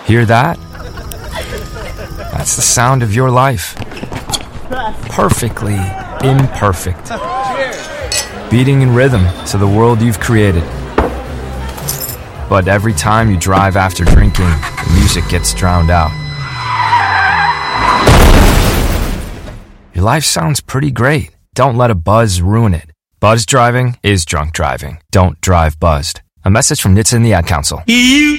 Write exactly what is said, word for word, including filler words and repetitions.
Hear that? That's the sound of your life. Perfectly imperfect. Beating in rhythm to the world you've created. But every time you drive after drinking, the music gets drowned out. Your life sounds pretty great. Don't let a buzz ruin it. Buzz driving is drunk driving. Don't drive buzzed. A message from N H T S A and the Ad Council. You